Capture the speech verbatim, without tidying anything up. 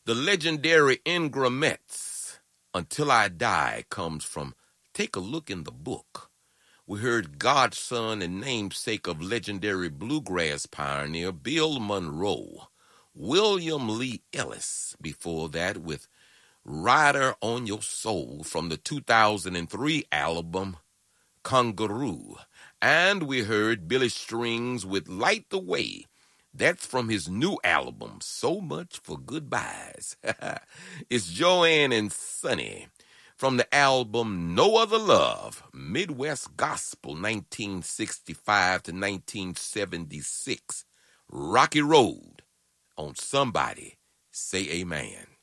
The legendary Ingramettes, Until I Die, comes from Take a Look in the Book. We heard godson and namesake of legendary bluegrass pioneer Bill Monroe, William Lee Ellis, before that with Rider on Your Soul from the two thousand three album Congaroo. And we heard Billy Strings with Light the Way. That's from his new album, So Much for Goodbyes. It's Joanne and Sonny from the album No Other Love, Midwest Gospel nineteen sixty-five to nineteen seventy-six. Rocky Road on Somebody Say Amen.